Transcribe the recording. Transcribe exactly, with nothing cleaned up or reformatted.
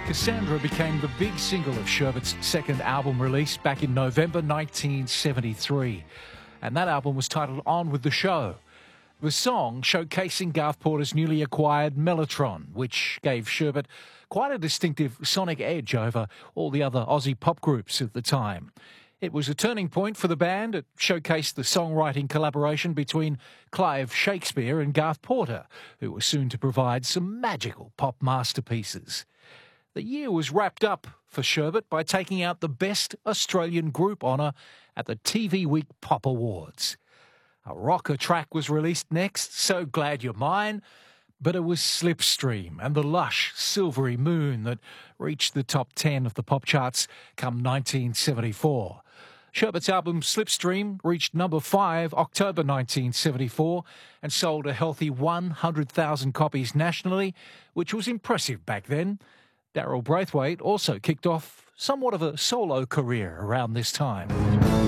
Cassandra became the big single of Sherbert's second album release back in November nineteen seventy-three. And that album was titled On With The Show. The song showcasing Garth Porter's newly acquired Mellotron, which gave Sherbert quite a distinctive sonic edge over all the other Aussie pop groups at the time. It was a turning point for the band. It showcased the songwriting collaboration between Clive Shakespeare and Garth Porter, who was soon to provide some magical pop masterpieces. The year was wrapped up for Sherbert by taking out the Best Australian Group honour at the T V Week Pop Awards. A rocker track was released next, So Glad You're Mine, but it was Slipstream and the lush Silvery Moon that reached the top ten of the pop charts come nineteen seventy-four. Sherbert's album Slipstream reached number five October nineteen seventy-four and sold a healthy one hundred thousand copies nationally, which was impressive back then. Daryl Braithwaite also kicked off somewhat of a solo career around this time.